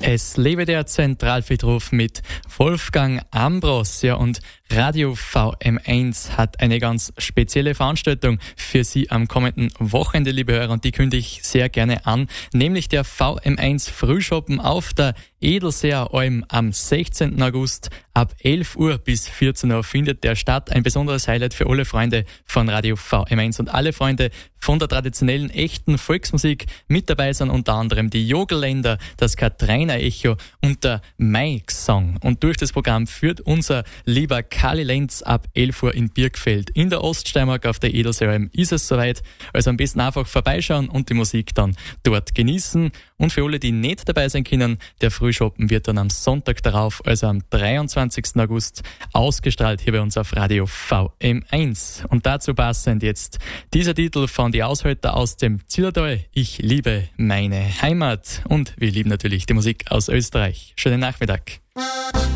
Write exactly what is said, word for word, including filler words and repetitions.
Es lebe der Zentralfriedhof mit Wolfgang Ambros, ja, und Radio V M eins hat eine ganz spezielle Veranstaltung für Sie am kommenden Wochenende, liebe Hörer, und die kündige ich sehr gerne an, nämlich der V M eins Frühschoppen auf der Edelseer Alm am sechzehnten August ab elf Uhr bis vierzehn Uhr findet der statt. Ein besonderes Highlight für alle Freunde von Radio V M eins und alle Freunde von der traditionellen, echten Volksmusik. Mit dabei sind unter anderem die Jogelländer, das Katriner Echo und der Mike Song. Und durch das Programm führt unser lieber Kali Lenz ab elf Uhr in Birkfeld. In der Oststeiermark auf der Edelseealm ist es soweit. Also am besten einfach vorbeischauen und die Musik dann dort genießen. Und für alle, die nicht dabei sein können, der Frühschoppen wird dann am Sonntag darauf, also am dreiundzwanzigsten August, ausgestrahlt hier bei uns auf Radio V M eins. Und dazu passend jetzt dieser Titel von Die Aushalter aus dem Zillertal. Ich liebe meine Heimat. Und wir lieben natürlich die Musik aus Österreich. Schönen Nachmittag.